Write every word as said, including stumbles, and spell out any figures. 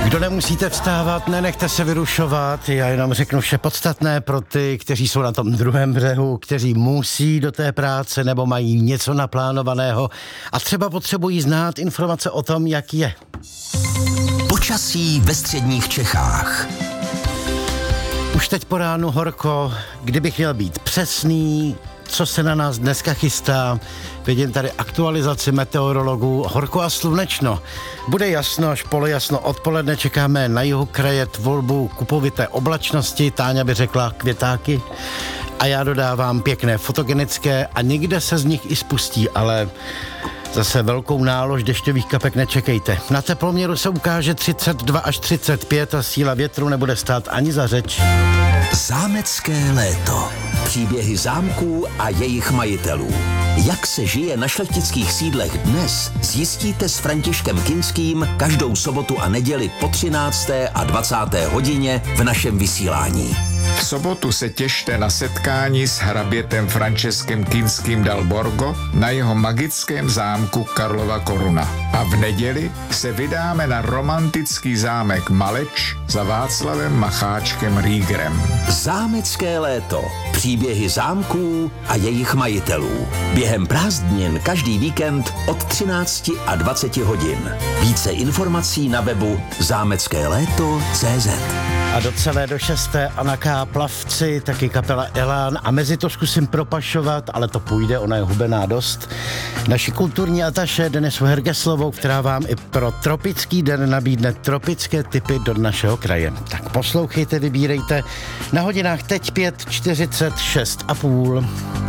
Kdo nemusíte vstávat, nenechte se vyrušovat, já jenom řeknu vše podstatné pro ty, kteří jsou na tom druhém břehu, kteří musí do té práce nebo mají něco naplánovaného a třeba potřebují znát informace o tom, jak je. Počasí ve středních Čechách. Už teď po ránu horko, kdybych měl být přesný, co se na nás dneska chystá. Vidím tady aktualizaci meteorologů, horko a slunečno. Bude jasno až polojasno, odpoledne čekáme na jihu kraje tvorbu kupovité oblačnosti, Táňa by řekla květáky. A já dodávám pěkné fotogenické a někde se z nich i spustí, ale zase velkou nálož dešťových kapek nečekejte. Na teploměru se ukáže třicet dva až třicet pět a síla větru nebude stát ani za řeč. Zámecké léto. Příběhy zámků a jejich majitelů. Jak se žije na šlechtických sídlech dnes, zjistíte s Františkem Kinským každou sobotu a neděli po třinácté a dvacáté hodině v našem vysílání. V sobotu se těšte na setkání s hrabětem Františkem Kinským dal Borgo na jeho magickém zámku Karlova Koruna. A v neděli se vydáme na romantický zámek Maleč za Václavem Macháčkem Riegerem. Zámecké léto. Příběhy zámků a jejich majitelů. Během prázdnin každý víkend od třinácti a dvaceti hodin. Více informací na webu zámecké léto tečka cé zet. A do celé do šesté Anna K. Plavci, taky kapela Elán a mezi to zkusím propašovat, ale to půjde, ona je hubená dost. Naši kulturní ataše Denisu Hergeslovou, která vám i pro tropický den nabídne tropické tipy do našeho kraje. Tak poslouchejte, vybírejte. Na hodinách teď pět čtyřicet šest a půl.